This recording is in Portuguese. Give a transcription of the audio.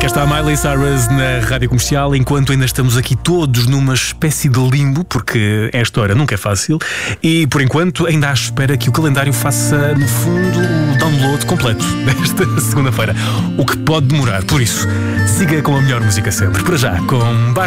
está a Miley Cyrus na Rádio Comercial, enquanto ainda estamos aqui todos numa espécie de limbo, porque esta hora nunca é fácil, e por enquanto ainda à espera que o calendário faça, no fundo, o download completo desta segunda-feira, o que pode demorar. Por isso, siga com a melhor música sempre. Para já, com